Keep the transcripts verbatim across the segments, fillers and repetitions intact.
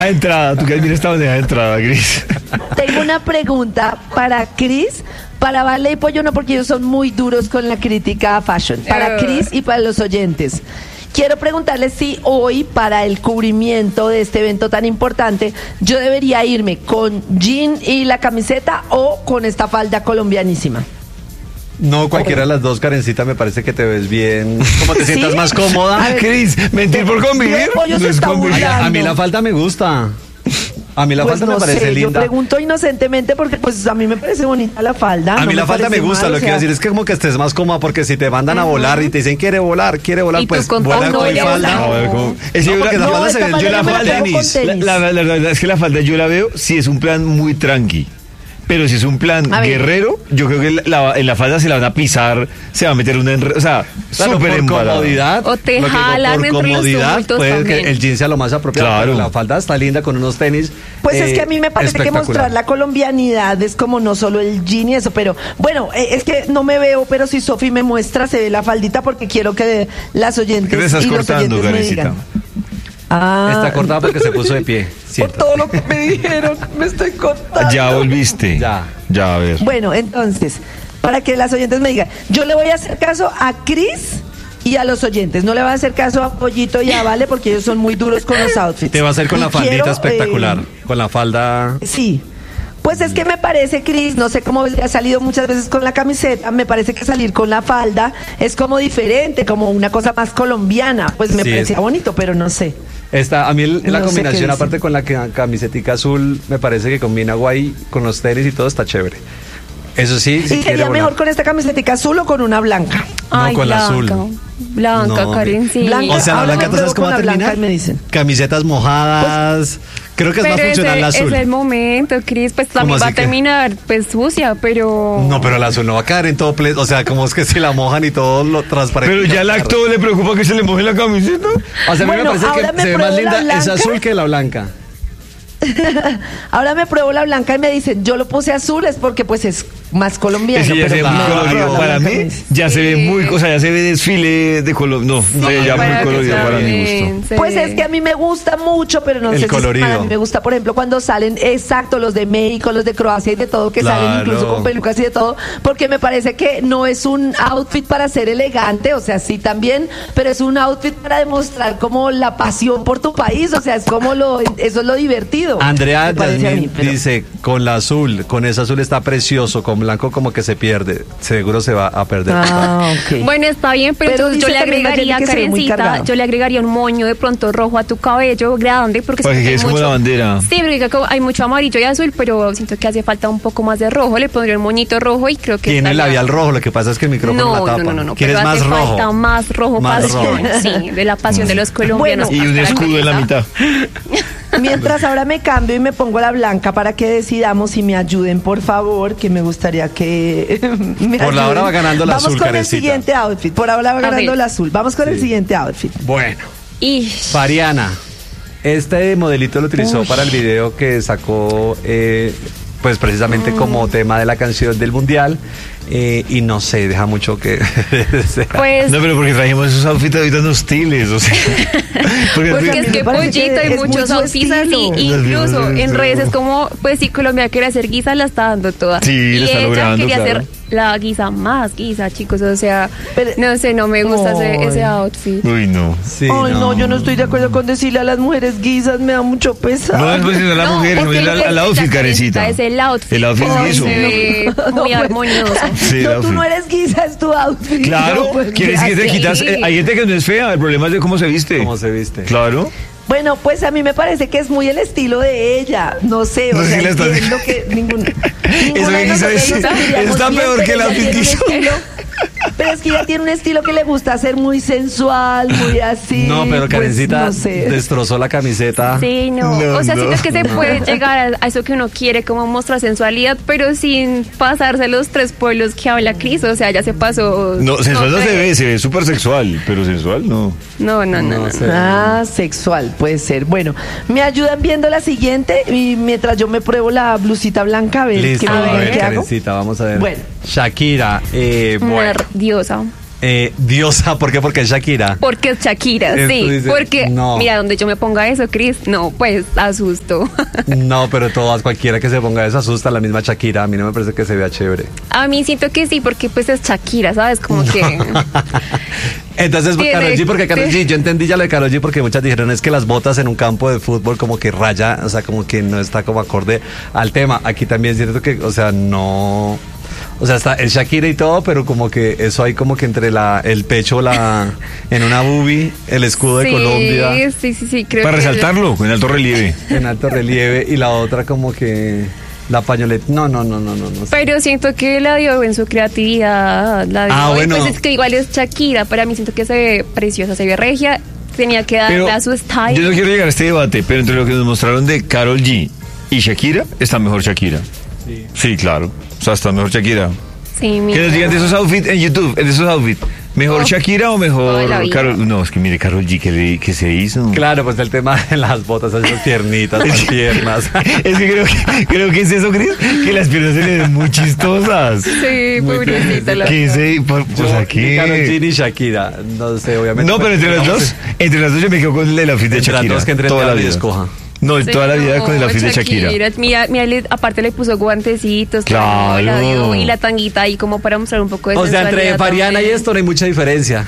entrada, tú que mira esta bandeja de entrada, Cris. Tengo una pregunta para Cris, para Vale y Pollo, no, porque ellos son muy duros con la crítica a fashion. Para Cris y para los oyentes. Quiero preguntarles si hoy, para el cubrimiento de este evento tan importante, yo debería irme con jean y la camiseta o con esta falda colombianísima. No, cualquiera de las dos, Karencita, me parece que te ves bien. ¿Cómo te sientas ¿Sí? más cómoda? Ah, Cris, mentir por convivir. Pollo se No es está convivir. burlando. A mí la falda me gusta. A mí la Pues falda no me parece sé, linda. yo pregunto inocentemente porque pues a mí me parece bonita la falda. A no mí la falda me parece gusta, mal, lo o que quiero sea, decir es que como que estés más cómoda, porque si te mandan a volar y te dicen quiere volar, quiere volar, Y tú pues con vuela todo con quiere falda. volar. A ver, ¿cómo? Es que No, yo porque la- la no, falda se esta ve, falda yo la yo me la falda, pongo con la, tenis. la- la verdad es que la falda yo la veo, si es un plan muy tranqui. Pero si es un plan A ver. guerrero, yo creo que la, en la falda se la van a pisar, se va a meter una enre- o sea, Claro, súper por embalada. comodidad. O te lo que digo, jalan por entre los comodidad, tumultos puede también. que el jean sea lo más apropiado. Claro. Pero la falda está linda con unos tenis. Pues es eh, que a mí me parece que espectacular. mostrar la colombianidad es como no solo el jean y eso, pero bueno, eh, es que no me veo, pero si Sofi me muestra, se ve la faldita porque quiero que las oyentes ¿Qué te estás y los cortando, oyentes me Karencita? digan. Ah, Está cortada porque se puso de pie. por Siéntate. todo lo que me dijeron, me estoy cortando. Ya volviste. Ya. Ya, a ver. Bueno, entonces, para que las oyentes me digan, yo le voy a hacer caso a Cris y a los oyentes, no le voy a hacer caso a Pollito y a Vale porque ellos son muy duros con los outfits. Te va a hacer con Y la faldita quiero, espectacular. eh, Con la falda. Sí. Pues es que me parece, Cris, no sé cómo ha salido muchas veces con la camiseta, me parece que salir con la falda es como diferente, como una cosa más colombiana. Pues me Sí, parecía es- bonito, pero no sé. Esta, a mí el- la No sé combinación, qué dicen. aparte con la ca- camisetica azul, me parece que combina guay con los tenis y todo está chévere. Eso sí, si ¿Y quiere sería volar. mejor con esta camisetica azul o con una blanca? No, Ay, con la blanca. azul. Blanca, No, Karen, sí. Blanca. O sea, la Ahora blanca, me ¿tú sabes pruebo cómo con va a la blanca terminar? y me dicen. Camisetas mojadas. Creo que es Pero más funcional ese la azul. es el momento, Cris, pues ¿Cómo también va así a que? terminar pues sucia, pero... No, pero la azul no va a quedar en todo ple- O sea, como es que si la mojan y todo lo transparente. Pero ya al acto le preocupa que se le moje la camiseta. O sea, a mí Bueno, me parece ahora que me se ve más pruebo la linda esa blanca. azul que la blanca. Ahora me pruebo la blanca y me dicen, yo lo puse azul es porque pues es más colombiano. Ese ya se ve pero muy me voy a colorido. probar la Para blanca, mí, me dicen. ya se ve muy, o sea, ya se ve desfile de color. No, se ve ya muy para que colorido para mi también gusto. se- Pues es que a mí me gusta mucho, pero no El sé colorido. si a mí me gusta, por ejemplo, cuando salen, exacto, los de México, los de Croacia y de todo, que salen Claro. incluso con pelucas y de todo, porque me parece que no es un outfit para ser elegante, o sea, sí también, pero es un outfit para demostrar como la pasión por tu país, o sea, es como lo, eso es lo divertido. Andrea me parece a mí, Yasmín pero- dice, con la azul, con ese azul está precioso, con blanco como que se pierde. Seguro se va a perder. Ah, ok. Bueno, está bien, pero, Pero entonces yo dice le también agregaría, Nayeli que se ve muy Karencita, cargado. yo le agregaría un moño de pronto rojo a tu cabello grande, porque Para siento que hay es como mucho- la bandera. Sí, porque como hay mucho amarillo y azul, pero siento que hace falta un poco más de rojo, le pondría un moñito rojo y creo que Tiene el estaría- labial rojo, lo que pasa es que el micrófono No, la tapa. no, no, no, no, ¿Quieres pero más hace rojo? falta más rojo Más pasión, rojo. sí, de la pasión de los colombianos. Y un para escudo en la mitad. Mientras ahora me cambio y me pongo la blanca para que decidamos y me ayuden, por favor, que me gustaría que me Por la ayuden. hora va ganando la Vamos azul, con el Karencita. siguiente outfit. Por ahora va A ganando ver. el azul. Vamos con el Sí. siguiente outfit. Bueno, Y Fariana, este modelito lo utilizó para el video que sacó, eh, pues precisamente como tema de la canción del mundial. eh, y no sé, deja mucho que desear. pues... No, pero porque trajimos esos outfits ahorita tan hostiles, o sea. Porque, Porque Porque a mí es me que parece Pollito que hay es muy muchos su outfits así, estilo. incluso en redes es como, pues si Colombia quiere hacer guisa, la está dando toda. Sí, y la está ella logrando, quería claro. hacer la guisa más guisa, chicos, o sea, Pero- no sé, no me gusta ese, Ay. ese outfit. uy, no. Sí, Ay, no. yo no estoy de acuerdo con decirle a las mujeres guisas, me da mucho pesar. No es pues a la No, mujer, no porque es lo la- que al dice outfit, la Karencita. Es el outfit. El outfit Ay, guiso. se ve No, muy pues. armonioso. Sí, el no, tú outfit. no eres guisa, es tu outfit. Claro, No, pues, quieres que te así. quitas. eh, hay gente que no es fea, el problema es de cómo se viste. ¿Cómo se viste? Claro. Bueno, pues a mí me parece que es muy el estilo de ella. No sé, o No sé sea, si la estás- entiendo que ningún, ninguna de que quiso nosotros decir, nos sentiríamos está bien, peor pero que el ella outfit tiene un que hizo. estilo- Pero es que ella tiene un estilo que le gusta ser muy sensual, muy así. No, pero pues, Karencita no sé. destrozó la camiseta. Sí, no. No, o sea, no, siento que se no. puede llegar a, a eso que uno quiere, como mostrar sensualidad, pero sin pasarse los tres pueblos que habla Cris. O sea, ya se pasó. No, sensual no se sé. ve, se ve súper sexual, pero sensual no. No, no, no. No no, no. sé. Ah, sexual, puede ser. Bueno, me ayudan viendo la siguiente y mientras yo me pruebo la blusita blanca, a ver Listo, qué, a me- ver, qué hago. Karencita, vamos a ver. Bueno. Shakira, eh, Una bueno. diosa. Eh, diosa, ¿por qué? Porque es Shakira. Porque es Shakira, Eh, sí. tú dices, porque, no. mira, donde yo me ponga eso, Cris, no, pues asusto. No, pero todas, cualquiera que se ponga eso asusta, la misma Shakira. A mí no me parece que se vea chévere. A mí siento que sí, porque pues es Shakira, ¿sabes? Como que... Entonces, Tiene- Karol G, porque Karol tiene- G, yo entendí ya lo de Karol G porque muchas dijeron es que las botas en un campo de fútbol como que raya, o sea, como que no está como acorde al tema. Aquí también siento que, o sea, no... O sea, está el Shakira y todo, pero como que eso hay como que entre la el pecho, la en una boobie, el escudo de sí, Colombia sí, sí, sí, creo Para que... resaltarlo, en alto relieve. en alto relieve y la otra como que la pañoleta. No, no, no, no, no. no sé. Pero siento que la dio en su creatividad. La dio, Ah, y bueno. pues es que igual es Shakira. Para mí siento que se ve preciosa, se ve regia. Tenía que darle Pero a su style. yo no quiero llegar a este debate, pero entre lo que nos mostraron de Karol G y Shakira, está mejor Shakira. Sí. Sí, claro. O sea, está mejor Shakira. Sí, Que mira. nos digan de esos outfits en YouTube, de esos outfits. ¿Mejor Oh, Shakira o toda mejor la vida. Karol? No, es que mire Karol G que, le- que se hizo. Claro, pues el tema de las botas, esas piernitas, las piernas. Es que creo, que creo que es eso, Cris, que las piernas se le ven muy chistosas. Sí, Muy pobrecita la ¿Qué se, por, pues Yo, aquí? ni Karol G ni Shakira, no sé, obviamente. No, pero entre las dos, entre las dos yo me quedo con el outfit de Entre las Shakira. dos que entre el toda la diablo y vida. escoja. No, Sí, toda la vida no, con el outfit de Shakira. Mira, mira, le- aparte le puso guantecitos, Claro. la dio, y la tanguita ahí como para mostrar un poco de O sea, entre sensualidad Fariana y también. esto no hay mucha diferencia.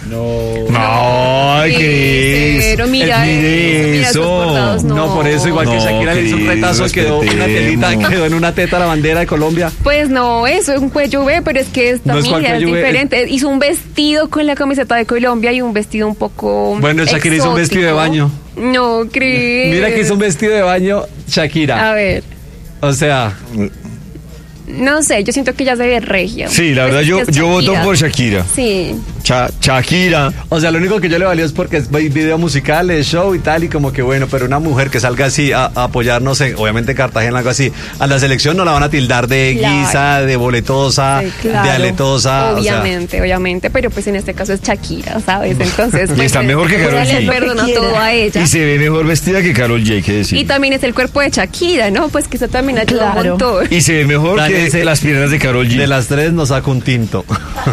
No, ay, Sí, Cris. pero mira Mire eso, mira esos eso. bordados, No, No. por eso, igual que No, Shakira le hizo un Cris, retazo, quedó una telita, respetemos. quedó en una teta la bandera de Colombia. Pues no, eso es un cuello V, pero es que esta No es cual mira, es cuello V, diferente. Hizo un vestido con la camiseta de Colombia y un vestido un poco. Bueno, Shakira hizo un vestido de exótico. baño. No, Cris. Mira que hizo un vestido de baño Shakira. A ver, O sea, no sé, yo siento que ya se ve regia. Sí, la verdad Pues yo, es que es yo voto Shakira. por Shakira. Sí. Cha- Shakira. o sea, lo único que yo le valió es porque es video musical, es show y tal, y como que bueno, pero una mujer que salga así a, a apoyarnos, en, obviamente en Cartagena, algo así, a la selección no la van a tildar de Claro. guisa, de boletosa, Sí, claro. de aletosa. o sea, Obviamente, obviamente, pero pues en este caso es Shakira, ¿sabes? Entonces, Y pues, está mejor que uno Karol le G. perdona Lo que todo quiera. a ella. Y se ve mejor vestida que Karol G, hay que decir. Y también es el cuerpo de Shakira, ¿no? Pues que eso también ayuda un Claro. montón. Y se ve mejor Daniel, que se- las piernas de Karol G. de las tres nos saca un tinto.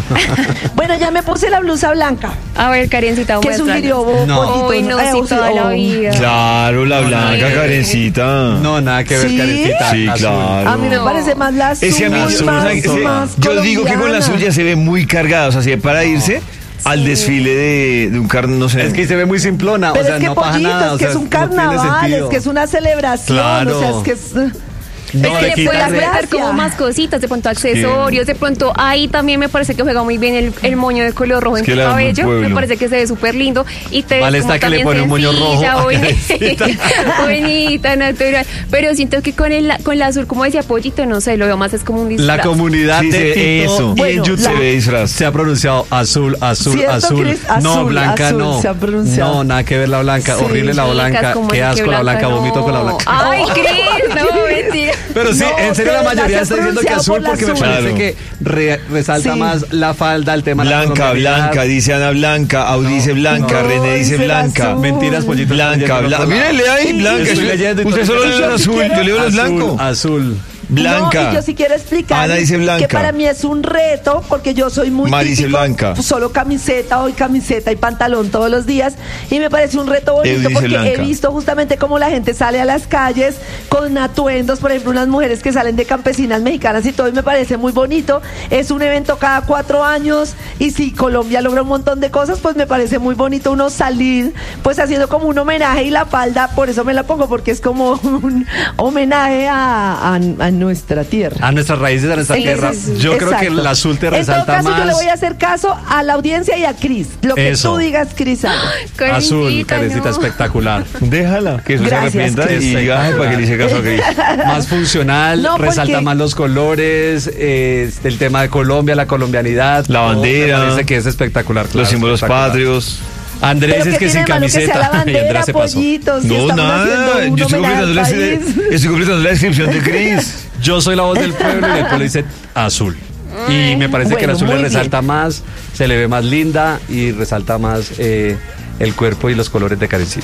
Bueno, ya me puse la blusa blanca, A ver, Karencita, que sugirió muéstranos. bo- No. bonito. Ay, no, Eh, sí, sí, toda la oh. vida. Claro, la blanca, Sí. Karencita. No, nada que ver, ¿Sí? Karencita. Sí, azul. claro. A mí me No. parece más la azul, Es que a mí, azul, más, ¿sabe qué? azul. más Yo digo que con la colombiana. suya se ve muy cargada, o sea, si es para irse al desfile de, de un carnaval, no sé. Es que se ve muy simplona, Pero o sea, es que no pasa pollito, nada. es o que sea, es un no tiene carnaval, es sentido. que es una celebración, Claro. o sea, es que es... No, Es que le le quitan puedes de- meter gracia. como más cositas, de pronto accesorios, de pronto ahí también me parece que juega muy bien el, el moño de color rojo Es en que tu la amo el cabello, me pueblo. parece que se ve súper lindo y te ves Vale, como está que le también pone un moño sencilla, rojo a bonita, bonita, natural, pero siento que con el con el azul, como decía Pollito, no sé, lo veo más es como un disfraz. La comunidad Sí, de se- Tito eso. y en Bueno, YouTube se ve disfraz. se ha pronunciado azul, azul, ¿Cierto, azul. Cris? No, Azul, blanca azul no. se ha pronunciado. No, nada que ver la blanca. Sí. Horrible la Chicas, blanca. ¿cómo Qué así que asco la blanca. no? Vomito con la blanca. Ay, Cris, no, mentira. Pero sí, No, en serio de la verdad mayoría se ha está diciendo que pronunciado azul por la porque me azul. parece Claro. que re- resalta Sí. más la falda, el tema de la Blanca, colombianidad. blanca, dice Ana Blanca, Audi dice Blanca, no, René dice dice el Blanca. azul. Mentiras, pollito. Blanca, blanca. Mírenle ahí, Blanca. Estoy Usted- leyendo y Usted todo. solo lee el Yo sí azul, quiero- yo leo el Azul, blanco. azul. Blanca. No, y yo sí quiero explicar Ana dice blanca. que para mí es un reto porque yo soy muy Mari dice típico, blanca. pues, solo camiseta, hoy camiseta y pantalón todos los días y me parece un reto Edu bonito dice porque he blanca. visto justamente cómo la gente sale a las calles con atuendos, por ejemplo, unas mujeres que salen de campesinas mexicanas y todo y me parece muy bonito. Es un evento cada cuatro años y si Colombia logra un montón de cosas, pues me parece muy bonito uno salir pues haciendo como un homenaje y la falda, por eso me la pongo porque es como un homenaje a, a- a nuestra tierra. A nuestras raíces, a nuestra Sí, tierra. sí, sí. Yo creo que Exacto. el azul te En todo resalta caso, más. yo le voy a hacer caso a la audiencia y a Cris. Lo que Eso. tú digas, Cris. haga. Azul, Karencita, carecita no. espectacular. Déjala, que eso Gracias, se arrepienta Cris. y diga, ay, para que le hice caso a Cris. Más funcional, No, porque- resalta más los colores, eh, el tema de Colombia, la colombianidad. La todo, bandera. Me parece que es espectacular. claro, Los símbolos espectacular. patrios. Andrés Pero es ¿qué que sin tiene de malo que sea la camiseta. Y bandera, Andrés se pasó. pollitos? Si No, estamos nada, haciendo un yo estoy homenaje al completando, la, país. estoy completando la descripción de Cris. Yo soy la voz del pueblo y el pueblo dice azul. Y me parece que el Bueno, azul muy le bien. resalta más, se le ve más linda y resalta más eh, el cuerpo y los colores de Karencita.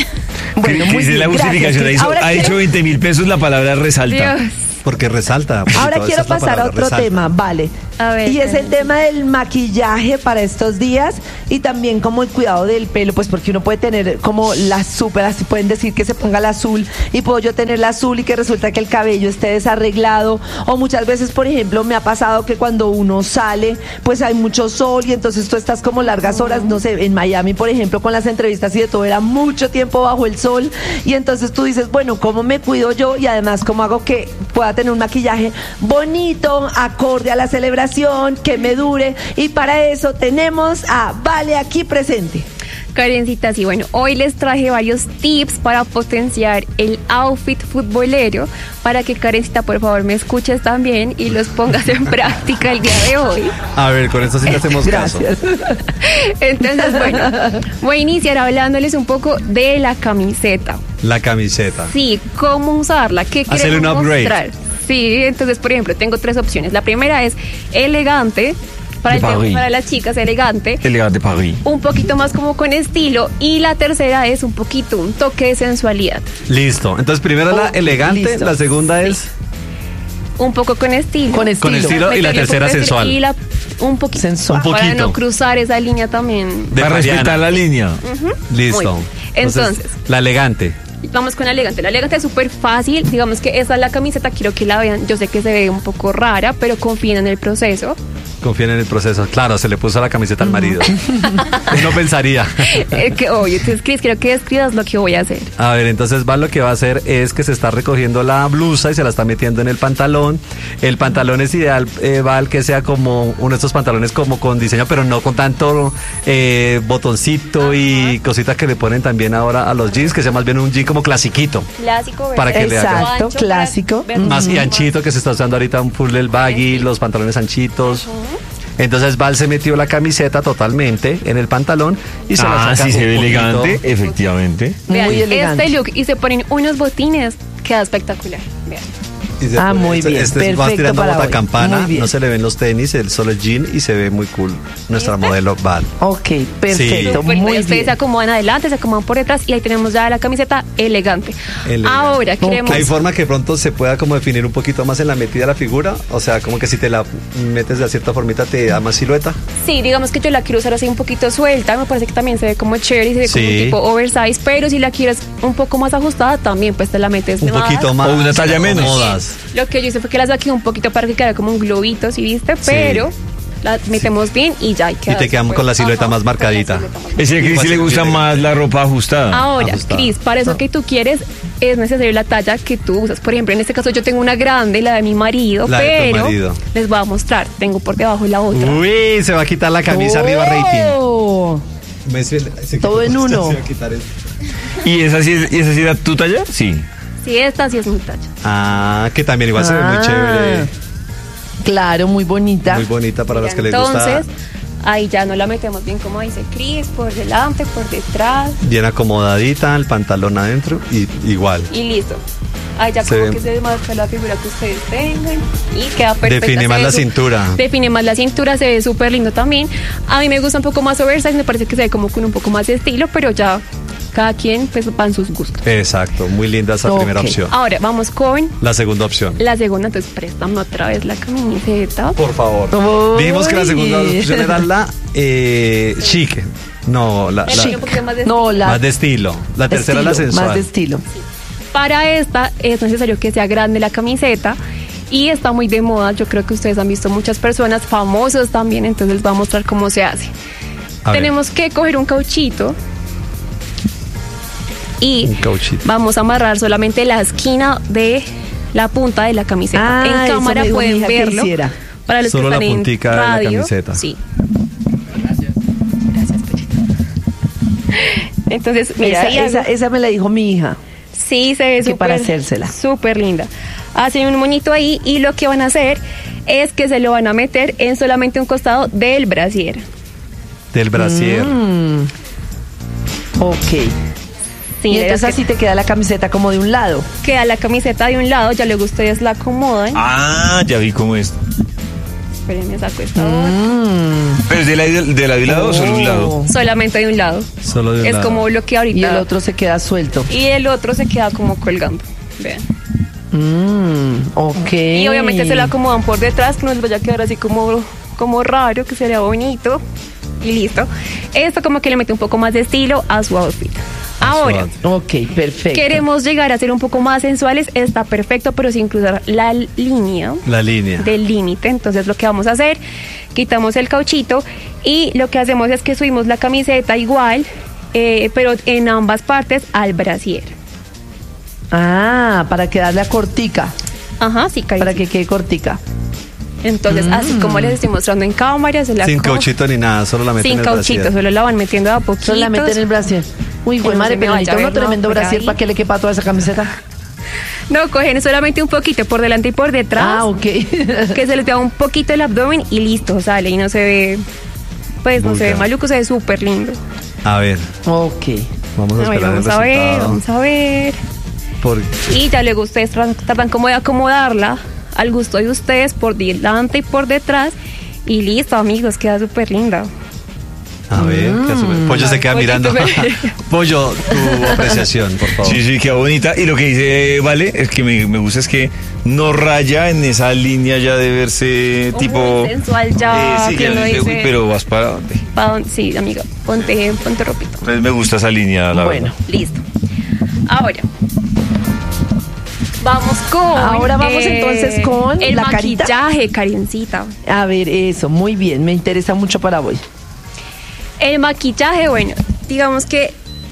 Bueno, muy Cris es la bien, justificación. gracias, Ha, Cris. hizo- Ahora ha quiero- dicho veinte mil pesos la palabra resalta. Dios. Porque resalta. porque Ahora toda quiero esa es la pasar a palabra, otro resalta. tema, vale. A ver, Y es el Karen. tema del maquillaje para estos días y también como el cuidado del pelo, pues porque uno puede tener como la súper, así pueden decir que se ponga el azul y puedo yo tener el azul y que resulta que el cabello esté desarreglado, o muchas veces, por ejemplo, me ha pasado que cuando uno sale, pues hay mucho sol y entonces tú estás como largas horas, no sé, en Miami, por ejemplo, con las entrevistas y de todo, era mucho tiempo bajo el sol y entonces tú dices, bueno, ¿cómo me cuido yo? Y además, ¿cómo hago que pueda tener un maquillaje bonito, acorde a la celebración, que me dure? Y para eso tenemos a Vale aquí presente. Karencita, sí, bueno, hoy les traje varios tips para potenciar el outfit futbolero, para que Karencita, por favor, me escuches también y los pongas en práctica el día de hoy. A ver, con esto sí le hacemos caso. Gracias. Entonces, bueno, voy a iniciar hablándoles un poco de la camiseta. La camiseta. Sí, cómo usarla, qué Hacerle queremos un upgrade. mostrar. Sí, entonces, por ejemplo, tengo tres opciones. La primera es elegante, para, De el tema- París. para las chicas elegante, Elegante París. un poquito más como con estilo, y la tercera es un poquito, un toque de sensualidad, Listo. Entonces, primero la Oh, elegante, listo. la segunda es un poco con estilo. Con estilo. con estilo y la Meterle un tercera poco de- sensual. Y la, un poquito, Sensual. Un para poquito. no cruzar esa línea también. de Para Mariana. respetar la línea. Listo. Muy bien. Entonces, la elegante. Vamos con la elegante. La elegante es súper fácil. Digamos que esa es la camiseta. Quiero que la vean. Yo sé que se ve un poco rara, pero confíen en el proceso. Confíen en el proceso. Claro, se le puso la camiseta al marido. Uno pensaría. Eh, que, oye, entonces, Cris, quiero que describas lo que voy a hacer. A ver, entonces va lo que va a hacer es que se está recogiendo la blusa y se la está metiendo en el pantalón. El pantalón es ideal, eh, Val, que sea como uno de estos pantalones como con diseño, pero no con tanto eh, botoncito y cositas que le ponen también ahora a los jeans, que sea más bien un jean como clasiquito. Clásico, Para que le haga- Exacto, clásico. Más y anchito, que se está usando ahorita un full del baggy, los pantalones anchitos. Entonces Val se metió la camiseta totalmente en el pantalón y se la Ah, saca sí se un ve poquito. elegante, efectivamente. Vean, Muy elegante. este look y se ponen unos botines, queda espectacular. Vean. Y se Ah, pone- muy este- bien, Este es más perfecto tirando para hoy. botacampana, Muy bien. no se le ven los tenis, el solo el jean y se ve muy cool nuestra ¿Viste? modelo Val. Ok, perfecto, Súper, muy ustedes bien. se acomodan adelante, se acomodan por detrás y ahí tenemos ya la camiseta elegante. Elegante. Ahora queremos... Hay forma que pronto se pueda como definir un poquito más en la metida de la figura, o sea, como que si te la metes de cierta formita te da más silueta. Sí, digamos que yo la quiero usar así un poquito suelta, me parece que también se ve como chévere y se ve como Sí. un tipo oversize, pero si la quieres un poco más ajustada, también pues te la metes Un más. poquito más. O una talla te menos. acomodas. Lo que yo hice fue que la saqué un poquito para que quedara como un globito, ¿sí viste? Pero la metemos bien y ya. Y te quedamos súper. con la silueta Ajá, más con la marcadita. silueta más Es que a Cris sí le gusta más la ropa ajustada. Ahora, Ajustada. Cris, para eso que tú quieres es necesario la talla que tú usas. Por ejemplo, en este caso yo tengo una grande, la de mi marido, La de tu pero marido. les voy a mostrar. Tengo por debajo la otra. Uy, se va a quitar la camisa arriba rating. Oh. Me- se- se- Todo en uno. se va a quitar el- ¿Y esa sí, es- y esa sí era tu talla? Sí. Sí, esta sí es mi talla. Ah, que también igual se ve muy Ah. chévere. Claro, muy bonita. Muy bonita para los que les Entonces, gusta. ahí ya no la metemos bien, como dice Cris, por delante, por detrás Bien acomodadita, el pantalón adentro y igual. y listo. Ahí ya Se como ve- que se demarca la figura que ustedes tengan y queda perfecta. Define se más ve la su- cintura. Define más la cintura, se ve súper lindo también. A mí me gusta un poco más oversize, me parece que se ve como con un poco más de estilo, pero ya cada quien pues va en sus gustos. Exacto, muy linda esa Ok. primera opción. Ahora vamos con La segunda opción. la segunda, entonces préstame otra vez la camiseta. Por favor. Uy. Dijimos que la segunda opción era la eh, chic. No, la, Me la- pone un poquito más de No, la más de estilo. La tercera estilo, la sensual. Más de estilo. Para esta es necesario que sea grande la camiseta y está muy de moda. Yo creo que ustedes han visto muchas personas famosos también, entonces les voy a mostrar cómo se hace. A ver. Tenemos que coger un cauchito y Un cauchito. vamos a amarrar solamente la esquina de la punta de la camiseta. Ah, en eso cámara me dijo mi pueden hija que verlo. hiciera. Para los Solo que la están en puntica de la radio, camiseta. Sí. Gracias. Gracias, Pochito. Entonces, mira, Esa, ahí esa, hago- esa me la dijo mi hija. Sí, se ve Que súper. para hacérsela. Súper linda. Hacen un moñito ahí y lo que van a hacer es que se lo van a meter en solamente un costado del brasier. Del brasier. Mm. Ok. Sí, Y de entonces las así que te queda la camiseta como de un lado. queda la camiseta de un lado, ya luego ustedes la acomodan. Ah, ya vi cómo es. Espérenme, saco esta otra. Mm. ¿Pero es de la, de la de un lado o solo un lado? Oh. Solamente de un lado. Solo de un es lado. como lo que ahorita. Y el otro se queda suelto. Y el otro se queda como colgando. Vean. Mm, ok. Y obviamente se lo acomodan por detrás, que no les vaya a quedar así como, como raro, que sería bonito. Y listo. Esto como que le mete un poco más de estilo a su outfit. Ahora, Ok, perfecto. queremos llegar a ser un poco más sensuales, está perfecto, pero sin cruzar la línea. La línea. Del límite. Entonces lo que vamos a hacer, quitamos el cauchito y lo que hacemos es que subimos la camiseta igual, eh, pero en ambas partes al brasier. Ah, para quedarle a cortica. Ajá, sí, Para cariño. que quede cortica. Entonces, Mm. así como les estoy mostrando en cámara, se la Sin co- cauchito ni nada, solo la meten sin en el cauchito, brasier. solo la van metiendo de a poquito. Solo la meten en el brasier. Uy, Que güey, no madre, se me pero vaya necesita a uno ver nada tremendo por brasier ahí. para que le quepa toda esa camiseta. No, cogen solamente un poquito por delante y por detrás. Ah, ok. Que se les vea un poquito el abdomen y listo, sale y no se ve, pues no se ve Vulgar. maluco, se ve súper lindo. A ver, Ok. vamos a A ver, esperar vamos el a ver, resultado. vamos a ver. Por- Y ya luego ustedes tra- tratan como de acomodarla al gusto de ustedes por delante y por detrás. Y listo, amigos, queda súper linda. A ver, qué Mm. asume- Pollo se queda Pollo, mirando. tú me- Pollo, tu apreciación, por favor. Sí, sí, queda bonita. Y lo que dice Vale, es que me, me gusta es que no raya en esa línea ya de verse Muy tipo... sensual ya, sí, que ya uno dice, dice- "Uy, pero vas para dónde". Pa' dónde- Sí, amiga, ponte, ponte ropita. Pues me gusta esa línea, la Bueno. verdad. Listo. Ahora. Vamos con. Ahora vamos entonces con el la carita. maquillaje, Karencita. A ver, eso, muy bien. Me interesa mucho para hoy. El maquillaje, bueno, digamos que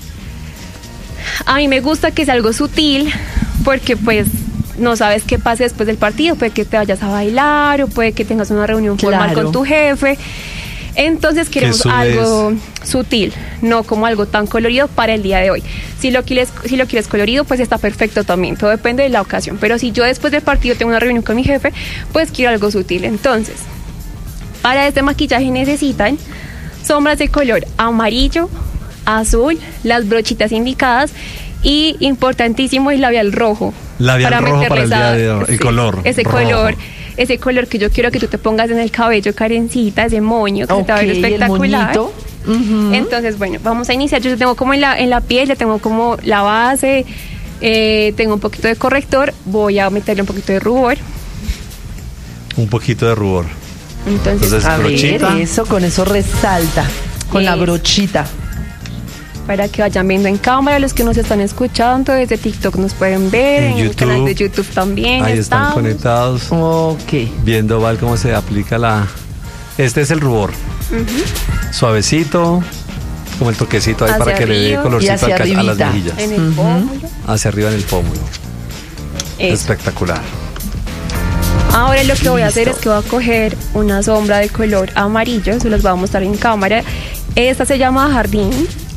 a mí me gusta que sea algo sutil, porque pues no sabes qué pase después del partido, puede que te vayas a bailar o puede que tengas una reunión formal Claro. con tu jefe. Entonces queremos subes? algo sutil, no como algo tan colorido para el día de hoy. Si lo quieres, si lo quieres colorido, pues está perfecto también, todo depende de la ocasión. Pero si yo después del partido tengo una reunión con mi jefe, pues quiero algo sutil. Entonces, para este maquillaje necesitan sombras de color amarillo, azul, las brochitas indicadas y, importantísimo, el labial rojo. Labial rojo para el meterle día de hoy, el color Ese rojo. color, ese color que yo quiero que tú te pongas en el cabello, Karencita, ese moño que se te va a ver Ok, el espectacular. moñito. Ujú. Entonces, bueno, vamos a iniciar. Yo tengo como en la, en la piel, ya tengo como la base, eh, tengo un poquito de corrector, voy a meterle un poquito de rubor. Un poquito de rubor. Entonces, Entonces, A brochita. ver, eso, con eso resalta. Con la Eso. brochita. para que vayan viendo en cámara, los que nos están escuchando desde TikTok nos pueden ver, En en, el YouTube. canal de YouTube también Ahí están estamos. conectados, Ok. viendo Val cómo se aplica la... Este es el rubor. Ujú. Suavecito, como el toquecito ahí Hacia para que le dé arriba. colorcito Y hacia al ca- a las arribita. mejillas. En el Ujú. pómulo. Hacia arriba en el pómulo. Eso. Espectacular. Ahora lo que voy a hacer es Listo. que voy a coger una sombra de color amarillo, se los voy a mostrar en cámara. Esta se llama Jardín,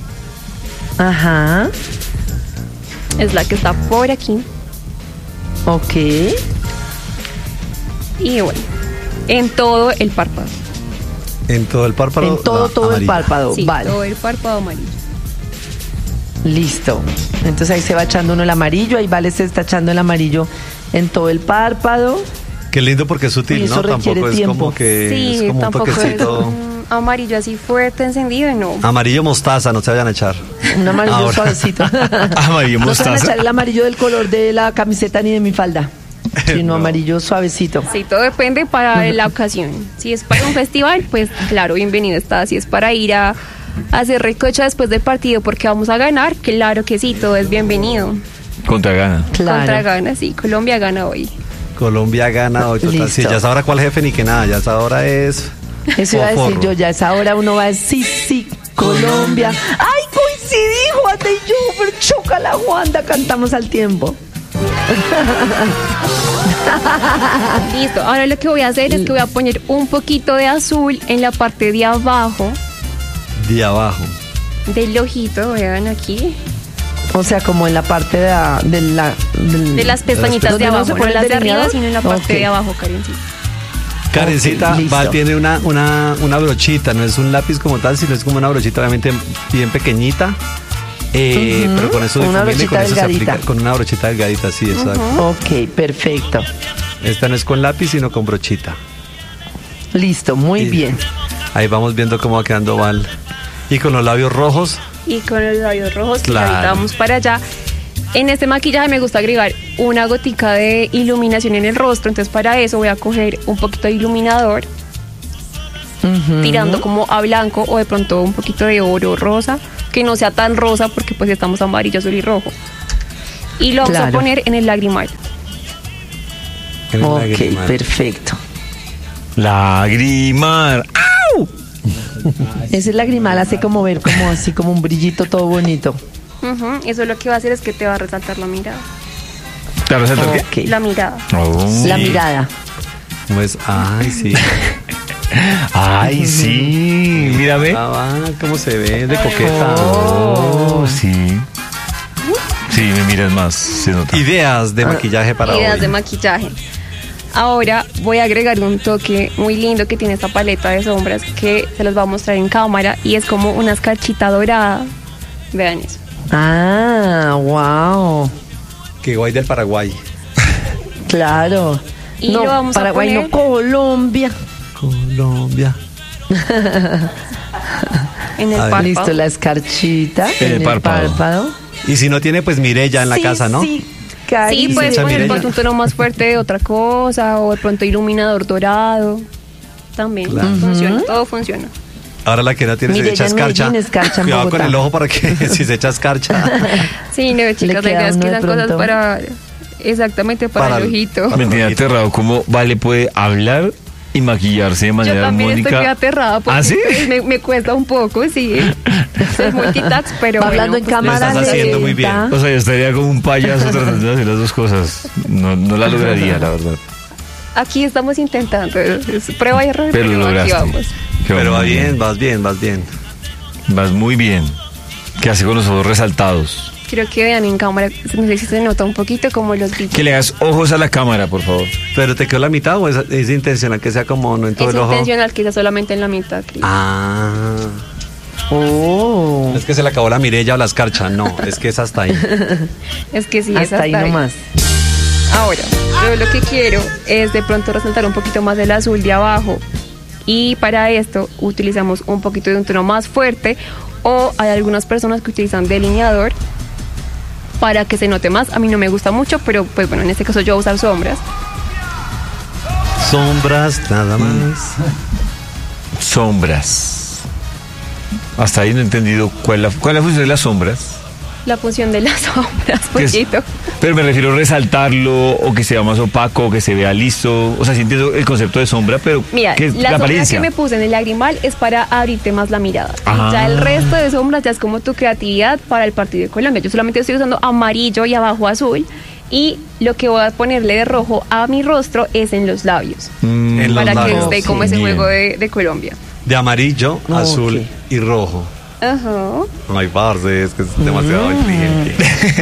Ajá. es la que está por aquí. Ok. Y bueno, en todo el párpado. En todo el párpado. En todo, la todo el amarilla. párpado. Sí, Vale. todo el párpado amarillo. Listo. Entonces ahí se va echando uno el amarillo, ahí Vale se está echando el amarillo en todo el párpado. Qué lindo porque es sutil, Y eso ¿no? requiere Tampoco es tiempo. como que Sí, es como un tampoco es toquecito. un amarillo así fuerte, encendido, no. Amarillo mostaza, no se vayan a echar. Un amarillo Ahora. suavecito. Amarillo No se van a mostaza. echar el amarillo del color de la camiseta ni de mi falda, sino No. amarillo suavecito. Sí, todo depende para la ocasión. Si es para un festival, pues claro, bienvenido está. Si es para ir a, a hacer recocha después del partido porque vamos a ganar, claro que sí, todo es bienvenido. Contra gana. Contra Claro. gana, sí, Colombia gana hoy. Colombia gana hoy total. Listo. Sí, ya es ahora cuál jefe ni que nada, ya es ahora es. Eso iba a decir Forro. yo, ya a esa hora uno va a decir, sí, sí, Colombia. ¡Ay, coincidí, Juanda y yo! Pero chócala, Juanda, cantamos al tiempo. Listo, ahora lo que voy a hacer es que voy a poner un poquito de azul en la parte de abajo De abajo. del ojito, vean aquí, O sea, como en la parte de, la- de la... del- de las pestañitas ¿Donde de uno abajo, se no pone las el de arriba, delineador? sino en la parte Ok. de abajo, Karencita. Karencita, Ok, listo. Val tiene una, una, una brochita, no es un lápiz como tal, sino es como una brochita obviamente bien pequeñita. Eh, Ujú, pero con eso una difumina y con brochita eso se aplica delgadita. con una brochita delgadita, sí, exacto. Ok, perfecto. Esta no es con lápiz, sino con brochita. Listo, muy Y bien. Ahí vamos viendo cómo va quedando Val. Y con los labios rojos, Y con los labios rojos, que Claro. ahorita vamos para allá. En este maquillaje me gusta agregar una gotica de iluminación en el rostro. Entonces para eso voy a coger un poquito de iluminador, Ujú. tirando como a blanco o de pronto un poquito de oro rosa, que no sea tan rosa porque pues estamos amarillo, azul y rojo. Y lo vamos Claro. a poner en el lagrimal. En el Ok, lagrimal. perfecto. Lagrimar. ¡Au! Ese lagrimal hace como ver como así como un brillito todo bonito. Ujú, Eso lo que va a hacer es que te va a resaltar la mirada. ¿Te resalta el qué? Ok. La mirada. Oh. La mirada. Pues, ay, sí. Ay, sí. Mírame. Ah, va, cómo se ve de coqueta. Oh, sí. Sí, me miras más, se nota. Ideas de maquillaje para Ideas hoy. de maquillaje. Ahora voy a agregar un toque muy lindo que tiene esta paleta de sombras que se los voy a mostrar en cámara y es como una escarchita dorada. Vean eso. Ah, wow. Que guay del Paraguay. Claro. Y no, lo vamos a Paraguay, poner- no, Colombia. Colombia. En el A ver. párpado. Listo, la escarchita En el párpado. párpado. Y si no tiene, pues Mirella en la Sí, casa, ¿no? Sí, Sí, carísimo. puedes Echa poner de Mireya. pronto un tono más fuerte de otra cosa o de pronto iluminador dorado. También Claro. funciona, todo funciona. Ahora la que no tiene, Mirella se echa en escarcha. Medellín, escarcha en Cuidado Bogotá. con el ojo para que si se echa escarcha. Sí, no, chicas, la queda idea es uno que de sean cosas pronto. para, exactamente para, Para el el- ojito. para- Me tiene aterrado cómo Vale puede hablar y maquillarse de Yo manera también armónica. estoy aterrada porque ¿Ah, sí? pues, me, me cuesta un poco, sí. Soy multitask, pero Hablando bueno, en pues, cámara estás haciendo muy bien. lenta. O sea, yo estaría como un payaso tratando de hacer las dos cosas. No, no la lograría, la verdad. aquí estamos intentando, es prueba y error, Pero lo pero aquí lograste. vamos. Qué Pero va muy bien, vas bien, vas bien. Vas muy bien. ¿Qué hace con los ojos resaltados? Quiero que vean en cámara, no sé si se nota un poquito como los brillos. Que le hagas ojos a la cámara, por favor. ¿Pero te quedó la mitad o es, es intencional que sea como no en todo Es el ojo? intencional que sea solamente en la mitad, Cris. Ah. Oh, Es que se le acabó la Mirella o la escarcha. No, es que es hasta ahí. Es que sí, es hasta ahí nomás. Ahora, yo lo que quiero es de pronto resaltar un poquito más el azul de abajo. Y para esto utilizamos un poquito de un tono más fuerte. O hay algunas personas que utilizan delineador para que se note más. A mí no me gusta mucho, pero pues bueno, en este caso yo voy a usar sombras. Sombras, nada más. Sombras. Hasta ahí no he entendido cuál, la, cuál es la función de las sombras. La función de las sombras, ¿Qué es? poquito. Pero me refiero a resaltarlo o que sea más opaco, o que se vea liso. O sea, sí entiendo el concepto de sombra, pero Mira, ¿qué es la, la sombra apariencia? que me puse en el lagrimal es para abrirte más la mirada. Y Ah. ya el resto de sombras ya es como tu creatividad para el partido de Colombia. Yo solamente estoy usando amarillo y abajo azul. Y lo que voy a ponerle de rojo a mi rostro es en los labios. Mm, En los Para que labios. esté como ese Bien. juego de, de Colombia. De amarillo, Ok. azul y rojo. Ajá. No hay parce, es que es demasiado inteligente.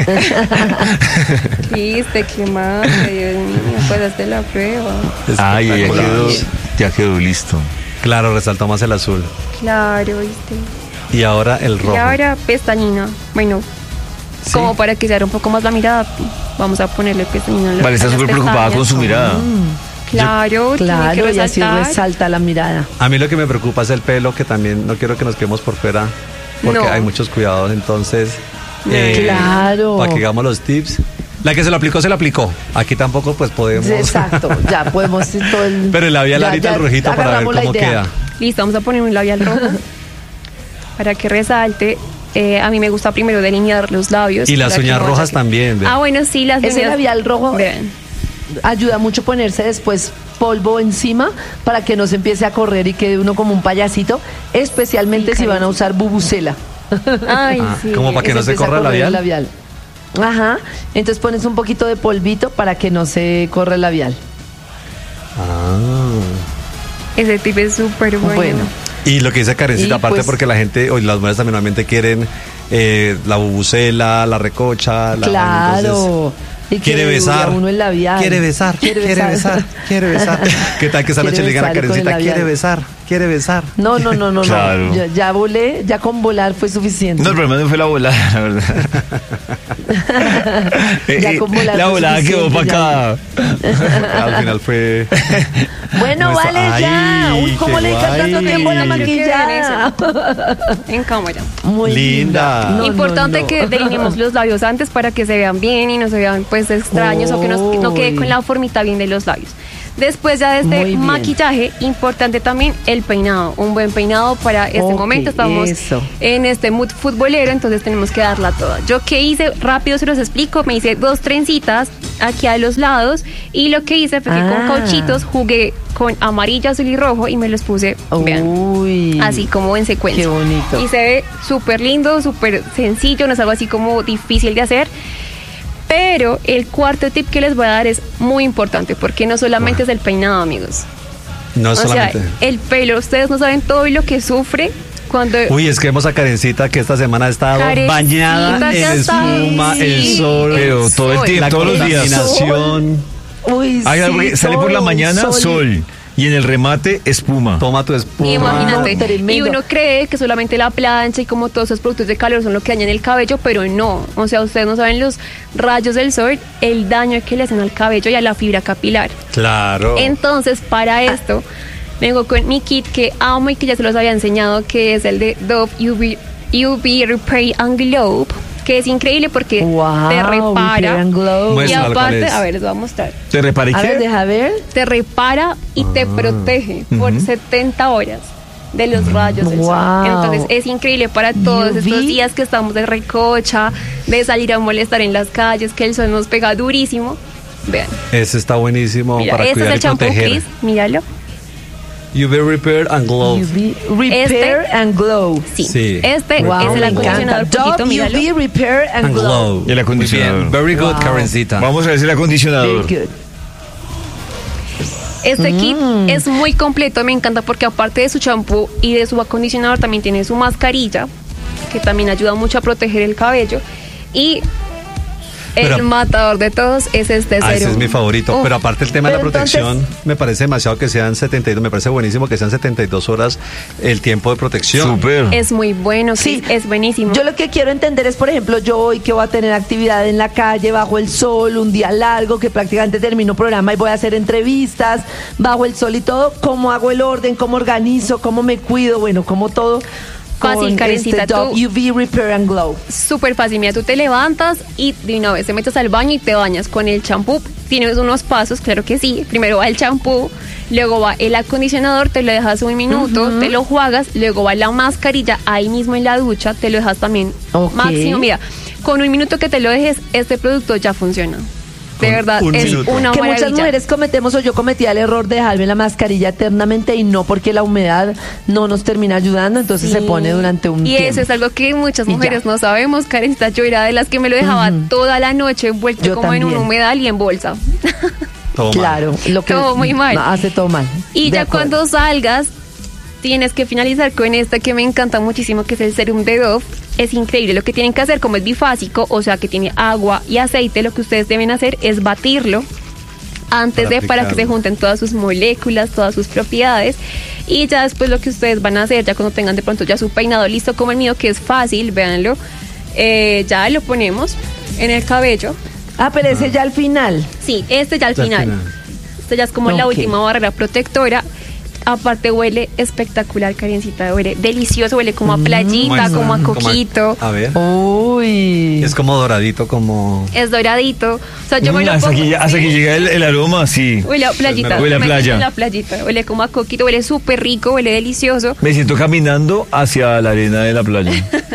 Viste, qué más. Dios mío, pues hazte la prueba. Ay, ya Espectacular. quedó, ya quedó listo. Claro, resaltó más el azul. Claro, viste. Y ahora el rojo. Y ahora pestañina. Bueno, Sí. como para que se abra un poco más la mirada, vamos a ponerle pestañina. a las- Vale, está a las súper preocupada con pestañas. su mirada. Claro, tiene Claro, que y así resaltar. resalta la mirada. A mí lo que me preocupa es el pelo, que también no quiero que nos quedemos por fuera, porque No. hay muchos cuidados. Entonces, No. Claro. para que hagamos los tips. La que se lo aplicó, se lo aplicó. Aquí tampoco, pues podemos. Exacto, ya podemos ir todo el... Pero el labial ya- ahorita ya el rojito para ver agarramos la cómo idea. queda. Listo, vamos a poner un labial rojo para que resalte. Eh, a mí me gusta primero delinear los labios. Y las para que uñas no rojas vaya- también. vean. Ah, bueno, sí, las Ese uñas. labial rojo Vean. ayuda mucho ponerse después polvo encima para que no se empiece a correr y quede uno como un payasito, especialmente Sí, si van a cariño. usar bubucela. Ay, Ah, sí. ¿cómo para que no se empieza a corra el correr labial? Ajá, entonces pones un poquito de polvito para que no se corra el labial. Ah. Ese tip es súper bueno. Bueno. Y lo que dice Karencita, Y aparte pues- porque la gente, o las mujeres también normalmente quieren eh, la bubucela, la recocha, la Claro. Y que quiere le dure besar. a uno el labial. Quiere besar, quiere, besar. quiere besar. ¿Qué tal que esta Quiere noche le digan a besar con el Karencita, labial. quiere besar, quiere besar? No, no, no, no, Claro. no. Ya, ya volé, ya con volar fue suficiente. No, el problema no fue la volada, la verdad. Ya Eh, con volada la fue volada quedó suficiente, para acá. Al final fue... Bueno, No está- vale ya. Ay, Uy, ¿cómo qué le encanta tanto guay. tiempo a la Quiero que maquillada? En cámara. Muy Linda. linda. No, Importante no, no. que delineemos los labios antes para que se vean bien y no se vean pues pues extraños o que no, no quede con la formita bien de los labios. Después ya de Muy este bien. maquillaje, importante también el peinado, un buen peinado para este Ok, momento. Estamos eso. en este mood futbolero, entonces tenemos que darla toda. Yo qué hice, rápido se los explico, me hice dos trencitas aquí a los lados y lo que hice fue que Ah. con cauchitos jugué con amarillo, azul y rojo y me los puse, vean, Uy. así como en secuencia. Qué bonito. Y se ve súper lindo, súper sencillo, no es algo así como difícil de hacer. Pero el cuarto tip que les voy a dar es muy importante porque no solamente es el peinado, amigos. No O solamente. sea, el pelo, ustedes no saben todo lo que sufre cuando... Uy, es que vemos a Karencita que esta semana ha estado Karencita bañada que en ha estado- espuma, sí, el sol, Pero todo el sol. tiempo, la todos los días. contaminación. Uy, Hay algo sí, que sale por la sol, mañana, sol. Y en el remate, espuma. Toma tu espuma. Imagínate, No, tremendo. y uno cree que solamente la plancha y como todos esos productos de calor son lo que dañan el cabello, pero no, o sea, ustedes no saben los rayos del sol, el daño que le hacen al cabello y a la fibra capilar. Claro. Entonces, para esto, vengo con mi kit que amo y que ya se los había enseñado, que es el de Dove U V, U V Repair and Glow, que es increíble porque Wow, te Repair repara. and Glow. Y Muéstralo, ¿cuál aparte, es? a ver, les voy a mostrar. ¿Te reparé A ver, qué? deja ver. Te repara y te protege por Ujú. setenta horas de los rayos del Wow. sol. Entonces es increíble para todos U V. estos días que estamos de recocha, de salir a molestar en las calles, que el sol nos pega durísimo. Vean, Ese está buenísimo mira, para este es cuidar el y champú, proteger. Chris, míralo. U V Repair and Glow. U V Repair Este- and Glow. Sí, Sí. este Wow, es el me acondicionador encanta. poquito, Dove míralo. U V Repair and, And Glow. Glow. Y el acondicionador. Muy bien. Very good, Wow. Karencita. Vamos a ver si el acondicionador. Very good. Este Mm. kit es muy completo, me encanta porque aparte de su champú y de su acondicionador también tiene su mascarilla, que también ayuda mucho a proteger el cabello. Y el Pero- matador de todos es este Ah, ese serum. es mi favorito. Uf, Pero aparte el tema de la Pero protección, entonces- me parece demasiado que sean setenta y dos, me parece buenísimo que sean setenta y dos horas el tiempo de protección. Súper. es muy bueno, Sí, Chris, es buenísimo. Yo lo que quiero entender es, por ejemplo, yo hoy que voy a tener actividad en la calle, bajo el sol, un día largo, que prácticamente termino programa y voy a hacer entrevistas, bajo el sol y todo, ¿cómo hago el orden? ¿Cómo organizo? ¿Cómo me cuido? Bueno, ¿cómo todo? Fácil, con Karencita, este Dove tú- U V Repair and Glow. Súper fácil, mira, tú te levantas y de una vez te metes al baño y te bañas con el champú. Tienes unos pasos, claro que sí. Primero va el champú, luego va el acondicionador, te lo dejas un minuto, te lo juegas, luego va la mascarilla ahí mismo en la ducha, te lo dejas también Ok. máximo. Mira, con un minuto que te lo dejes, este producto ya funciona. De Con verdad, un es minuto. una Que maravilla. muchas mujeres cometemos, o yo cometía el error de dejarme la mascarilla eternamente y no porque la humedad no nos termina ayudando, entonces se Sí. pone durante un y tiempo. eso es algo que muchas Y ya. mujeres no sabemos. Karencita, yo era de las que me lo dejaba Ujú. toda la noche envuelto Yo como en un también. humedal y en bolsa. Toma. Claro, lo que Todo muy mal. hace todo mal. Y De ya acuerdo. cuando salgas, tienes que finalizar con esta que me encanta muchísimo, que es el serum de Dove. Es increíble. Lo que tienen que hacer, como es bifásico, o sea que tiene agua y aceite, lo que ustedes deben hacer es batirlo antes Para de para que se aplicarlo. junten todas sus moléculas, todas sus propiedades. Y ya después lo que ustedes van a hacer, ya cuando tengan de pronto ya su peinado listo como el mío, que es fácil, véanlo, eh, ya lo ponemos en el cabello. Ah, pero ese ya al final. Sí, este ya al Ya al final. final. Este ya es como la Ok. última barrera protectora. Aparte huele espectacular, Karencita, huele delicioso, huele como a playita, Muestra. como a Como coquito. A ver. Uy. Es como doradito, como... Es doradito. O sea, yo me Mm, lo hasta, pongo que, ya- hasta así. que llega el, el aroma, sí. Huele a playita. Huele a me playa. siento en la playita. Huele como a coquito, huele súper rico, huele delicioso. Me siento caminando hacia la arena de la playa.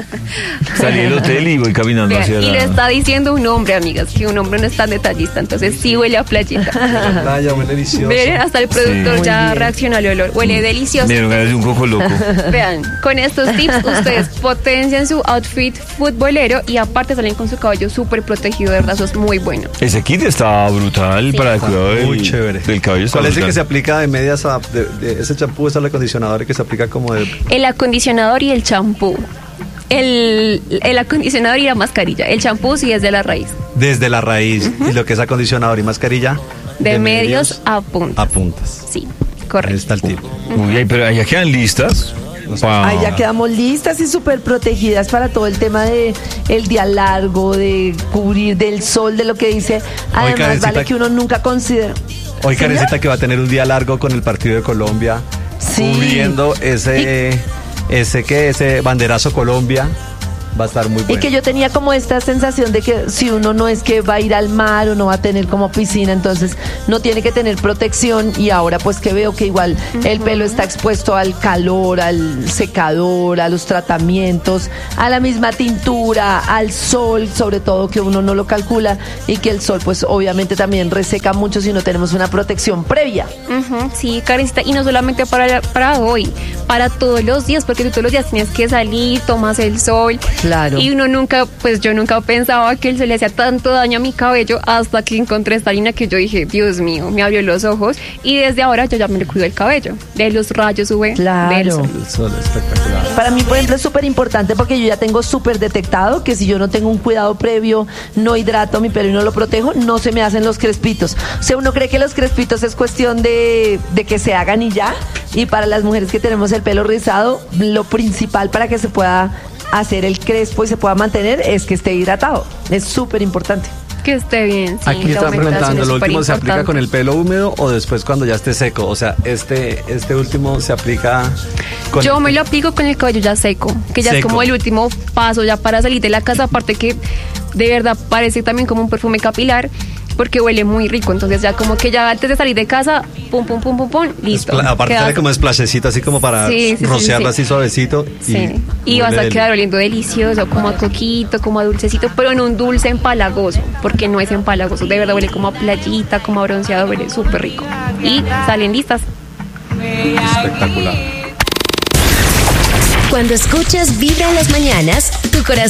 Salí del hotel y voy caminando Vean, hacia y lo la... está diciendo un hombre, amigas, que un hombre no es tan detallista, entonces sí huele a playita. La playa, huele delicioso. Miren, hasta el productor Sí. ya Muy bien. reacciona al olor. Huele delicioso. Me dieron ganas de un coco loco. Vean, con estos tips ustedes potencian su outfit futbolero y aparte salen con su cabello súper protegido, de verdad, eso es muy bueno. Ese kit está brutal Sí. para el Está cuidado del, muy chévere. del cabello. está ¿Cuál es el brutal. que se aplica de medias a... de- de- ese champú es el acondicionador que se aplica como de... El acondicionador y el champú. El, el acondicionador y la mascarilla. El champú sí es de la raíz. Desde la raíz. Y lo que es acondicionador y mascarilla... De, medios a punta. a puntas. Sí, Ahí correcto. está el tip. Uy, ay, pero ya quedan listas. Pa- Ahí ya quedamos listas y súper protegidas para todo el tema de el día largo, de cubrir del sol, de lo que dice. Además, Karencita, vale que uno nunca considera. Hoy ¿Señor? Karencita que va a tener un día largo con el partido de Colombia. Sí. Cubriendo ese... Ese que ese banderazo Colombia. Va a estar muy bueno. Y que yo tenía como esta sensación de que si uno no es que va a ir al mar o no va a tener como piscina, entonces no tiene que tener protección, y ahora pues que veo que igual uh-huh. el pelo está expuesto al calor, al secador, a los tratamientos, a la misma tintura, al sol, sobre todo que uno no lo calcula, y que el sol pues obviamente también reseca mucho si no tenemos una protección previa. Uh-huh, sí, Karencita, y no solamente para, para hoy, para todos los días, porque tú todos los días tienes que salir, tomas el sol. Claro. Y uno nunca, pues yo nunca pensaba que el sol le hacía tanto daño a mi cabello, hasta que encontré esta línea que yo dije, Dios mío, me abrió los ojos, y desde ahora yo ya me le cuido el cabello de los rayos U V. Claro. Del sol. El sol espectacular. Para mí, por ejemplo, es súper importante porque yo ya tengo súper detectado que si yo no tengo un cuidado previo, no hidrato mi pelo y no lo protejo, no se me hacen los crespitos. O sea, uno cree que los crespitos es cuestión de, de que se hagan y ya, y para las mujeres que tenemos el pelo rizado, lo principal para que se pueda hacer el crespo y se pueda mantener es que esté hidratado. Es súper importante. Que esté bien, sí. Aquí están preguntando, ¿lo último se aplica con el pelo húmedo o después cuando ya esté seco? O sea, este este último se aplica con... Yo me lo aplico con el cabello ya seco, que ya seco. Es como el último paso ya para salir de la casa, aparte que de verdad parece también como un perfume capilar, porque huele muy rico, entonces ya como que ya antes de salir de casa, pum, pum, pum, pum, pum, listo. Espla- aparte sale como splashecito, así como para sí, sí, rociarlo sí, sí. así suavecito. Sí. Y, y vas a quedar oliendo delicioso, como a coquito, como a dulcecito, pero en un dulce empalagoso, porque no es empalagoso, de verdad huele como a playita, como a bronceado, huele súper rico. Y salen listas. Espectacular. Cuando escuchas Vibra en las mañanas, tu corazón